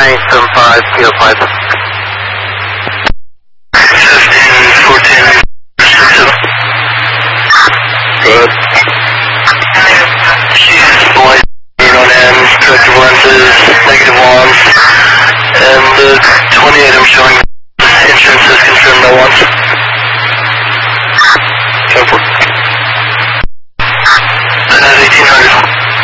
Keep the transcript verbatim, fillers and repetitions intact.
nine seven five, Kilo five. fifteen, fourteen, good. She's white on end, corrective lenses, negative ones, and the twenty-eight I'm showing